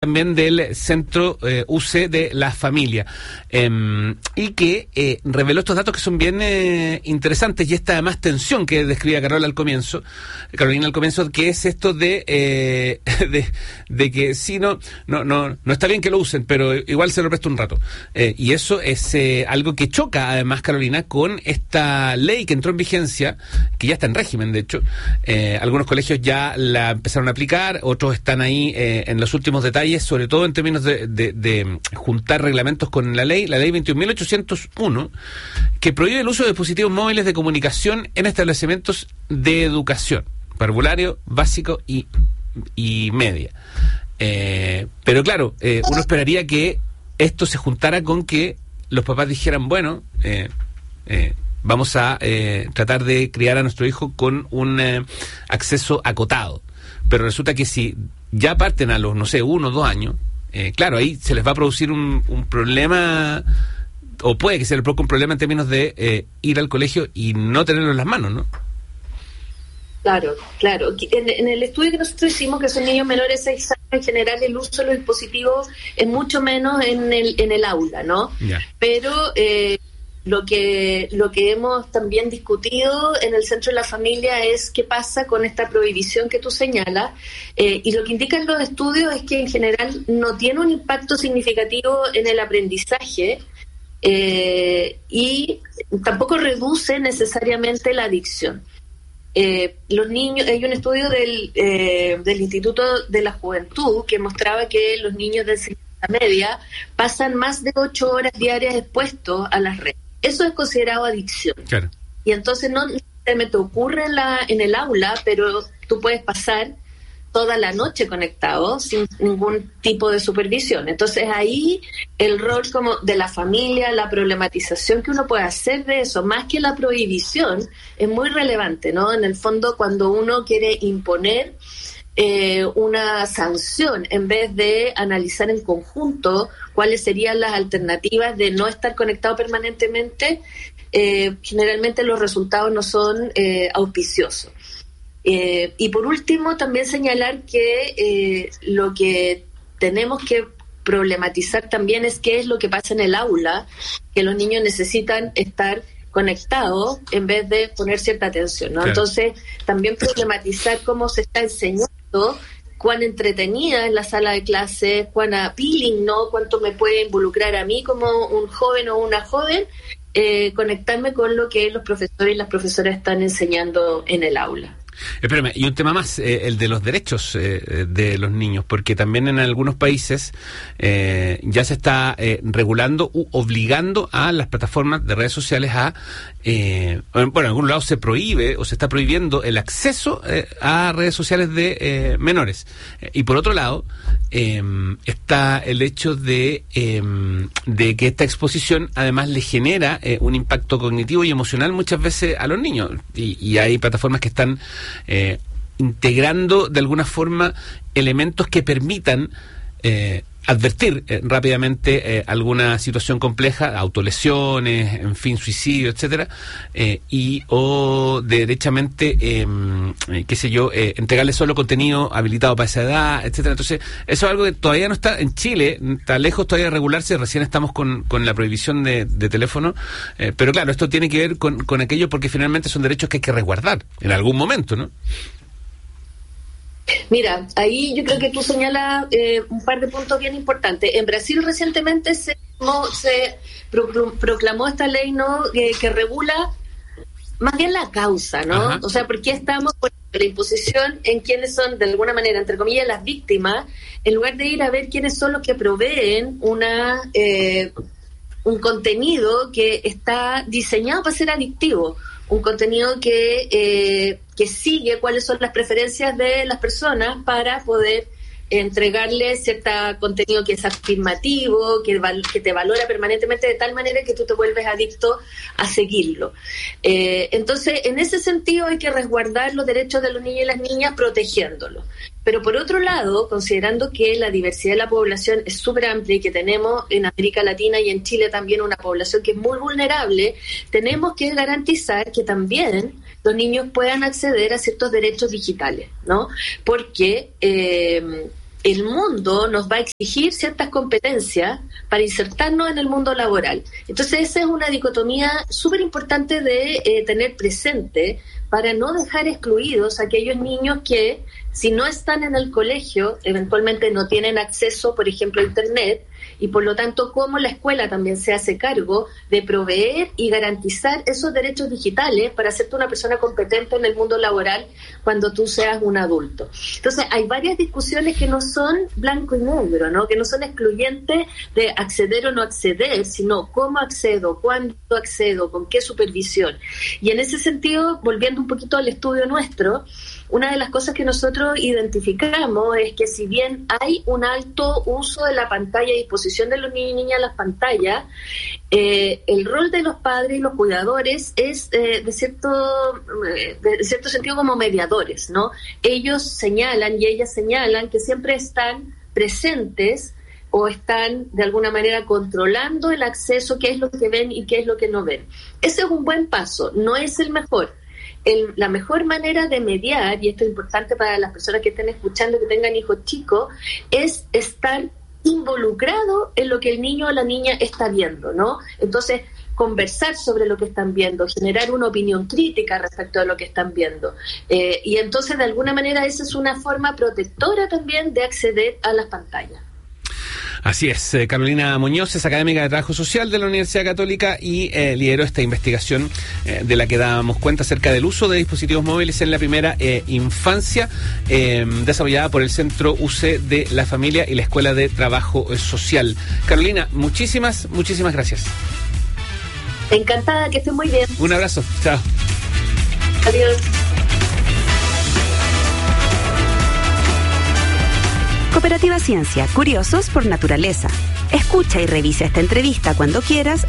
también del Centro UC de la Familia, y que reveló estos datos que son bien interesantes, y esta además tensión que describía Carolina al comienzo, que es esto de que sí, no está bien que lo usen, pero igual se lo presto un rato, y eso es algo que choca además, Carolina, con esta ley que entró en vigencia, que ya está en régimen, de hecho. Algunos colegios ya la empezaron a aplicar, otros están ahí en los últimos detalles, sobre todo en términos de juntar reglamentos con la ley 21.801, que prohíbe el uso de dispositivos móviles de comunicación en establecimientos de educación, parvulario, básico y media. Pero claro, uno esperaría que esto se juntara con que los papás dijeran, bueno, vamos a tratar de criar a nuestro hijo con un acceso acotado. Pero resulta que si ya parten a los, 1 o 2 años, claro, ahí se les va a producir un problema, o puede que se les produzca un problema en términos de ir al colegio y no tenerlo en las manos, ¿no? Claro. En el estudio que nosotros hicimos, que son niños menores de 6 años, en general el uso de los dispositivos es mucho menos en el aula, ¿no? Yeah. Pero lo que hemos también discutido en el Centro de la Familia es qué pasa con esta prohibición que tú señalas, y lo que indican los estudios es que en general no tiene un impacto significativo en el aprendizaje, y tampoco reduce necesariamente la adicción. Los niños, hay un estudio del Instituto de la Juventud que mostraba que los niños de enseñanza media pasan más de 8 horas diarias expuestos a las redes. Eso es considerado adicción. Claro. Y entonces no se me te ocurre en el aula, pero tú puedes pasar toda la noche conectado sin ningún tipo de supervisión. Entonces ahí el rol como de la familia, la problematización que uno puede hacer de eso, más que la prohibición, es muy relevante, ¿no? En el fondo, cuando uno quiere imponer una sanción, en vez de analizar en conjunto cuáles serían las alternativas de no estar conectado permanentemente, generalmente los resultados no son auspiciosos. Y por último, también señalar que lo que tenemos que problematizar también es qué es lo que pasa en el aula, que los niños necesitan estar conectados en vez de poner cierta atención, ¿no? Claro. Entonces, también problematizar cómo se está enseñando, cuán entretenida es la sala de clase, cuán appealing, ¿no? Cuánto me puede involucrar a mí como un joven o una joven, conectarme con lo que los profesores y las profesoras están enseñando en el aula. Espérame, y un tema más, el de los derechos de los niños, porque también en algunos países ya se está regulando u obligando a las plataformas de redes sociales a, bueno, en algunos lados se prohíbe o se está prohibiendo el acceso a redes sociales de menores. Y por otro lado, está el hecho de que esta exposición además le genera un impacto cognitivo y emocional muchas veces a los niños. Y hay plataformas que están integrando de alguna forma elementos que permitan advertir rápidamente alguna situación compleja, autolesiones, en fin, suicidio, etcétera, o derechamente, qué sé yo, entregarle solo contenido habilitado para esa edad, etcétera. Entonces, eso es algo que todavía no está en Chile, está lejos todavía de regularse, recién estamos con la prohibición de teléfono, pero claro, esto tiene que ver con aquello porque finalmente son derechos que hay que resguardar en algún momento, ¿no? Mira, ahí yo creo que tú señalas un par de puntos bien importantes. En Brasil recientemente se proclamó esta ley, ¿no? Que regula más bien la causa, ¿no? Ajá. O sea, ¿por qué estamos con la imposición en quiénes son, de alguna manera, entre comillas, las víctimas, en lugar de ir a ver quiénes son los que proveen un contenido que está diseñado para ser adictivo? Un contenido que sigue cuáles son las preferencias de las personas para poder entregarle cierto contenido que es afirmativo, que te valora permanentemente de tal manera que tú te vuelves adicto a seguirlo. Entonces, en ese sentido hay que resguardar los derechos de los niños y las niñas protegiéndolos. Pero por otro lado, considerando que la diversidad de la población es súper amplia y que tenemos en América Latina y en Chile también una población que es muy vulnerable, tenemos que garantizar que también los niños puedan acceder a ciertos derechos digitales, ¿no? Porque el mundo nos va a exigir ciertas competencias para insertarnos en el mundo laboral. Entonces esa es una dicotomía súper importante de tener presente para no dejar excluidos a aquellos niños que, si no están en el colegio, eventualmente no tienen acceso, por ejemplo, a Internet, y por lo tanto cómo la escuela también se hace cargo de proveer y garantizar esos derechos digitales para hacerte una persona competente en el mundo laboral cuando tú seas un adulto. Entonces hay varias discusiones que no son blanco y negro, ¿no? Que no son excluyentes de acceder o no acceder, sino cómo accedo, cuándo accedo, con qué supervisión. Y en ese sentido, volviendo un poquito al estudio nuestro, una de las cosas que nosotros identificamos es que si bien hay un alto uso de la pantalla y disposición de los niños y niñas a las pantallas, el rol de los padres y los cuidadores es de cierto sentido como mediadores, ¿no? Ellos señalan y ellas señalan que siempre están presentes o están de alguna manera controlando el acceso, qué es lo que ven y qué es lo que no ven. Ese es un buen paso, no es el mejor. La mejor manera de mediar, y esto es importante para las personas que estén escuchando, que tengan hijos chicos, es estar involucrado en lo que el niño o la niña está viendo, ¿no? Entonces, conversar sobre lo que están viendo, generar una opinión crítica respecto a lo que están viendo. Y entonces, de alguna manera, esa es una forma protectora también de acceder a las pantallas. Así es, Carolina Muñoz es académica de Trabajo Social de la Universidad Católica y lideró esta investigación de la que dábamos cuenta acerca del uso de dispositivos móviles en la primera infancia, desarrollada por el Centro UC de la Familia y la Escuela de Trabajo Social. Carolina, muchísimas gracias. Encantada, que estés muy bien. Un abrazo, chao. Adiós. Cooperativa Ciencia, curiosos por naturaleza. Escucha y revisa esta entrevista cuando quieras